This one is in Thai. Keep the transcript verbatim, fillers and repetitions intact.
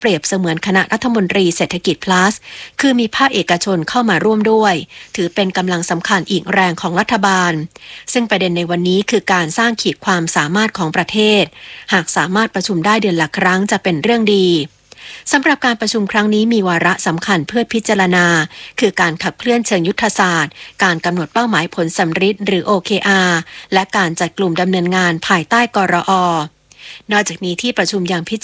เปรียบเสมือนคณะรัฐมนตรีเศรษฐกิจ plus คือมีภาคเอกชนเข้ามาร่วมด้วยถือเป็นกำลังสำคัญอีกแรงของรัฐบาลซึ่งประเด็นในวันนี้คือการสร้างขีดความสามารถของประเทศหากสามารถประชุมได้เดือนละครั้งจะเป็นเรื่องดีสำหรับการประชุมครั้งนี้มีวาระสำคัญเพื่อพิจารณาคือการขับเคลื่อนเชิงยุทธศาสตร์การกำหนดเป้าหมายผลสัมฤทธิ์หรือ โอ เค อาร์ และการจัดกลุ่มดำเนินงานภายใต้กรอ.นอกจากนี้ที่ประชุมยังพิ